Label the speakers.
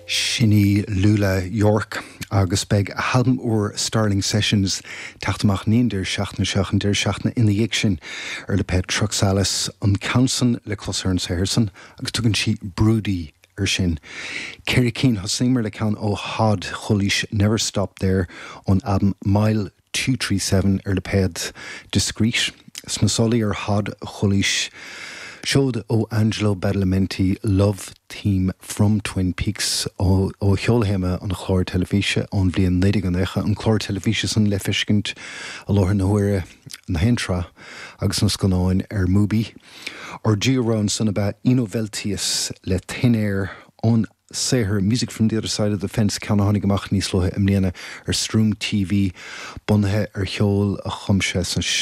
Speaker 1: Shinny Lula York agus beg a halm oor Starling Sessions tachtach níon der seachna in the Yikshin le pet Truxalis an Counson le Closern Seherson agus tugann si Broody sin. Kerry Keane has singmer le can ó Hod Chulish Never Stop There on album Mile 237 le ped Discreet. Snasoli Hod Chulish showed O Angelo Badalamenti love theme from Twin Peaks o Hjolhema on Chlor Televisie on Blian Ledig an Echa on Chlor Televisie son lefiskent a Lohan Huere na Hentra agus nos gonain Mubi or Giron son about Inoveltius le Thin on say her music from the other side of the fence can hanig gemach níos lohe imniana Stroom TV bonhe Hjol a chumse